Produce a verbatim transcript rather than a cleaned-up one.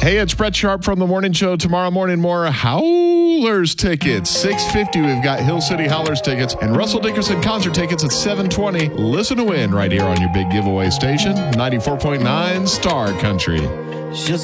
Hey, it's Brett Sharp from The Morning Show. Tomorrow morning, more Howlers tickets. six fifty, we've got Hill City Howlers tickets and Russell Dickerson concert tickets at seven twenty. Listen to win right here on your big giveaway station, ninety-four point nine Star Country. She'll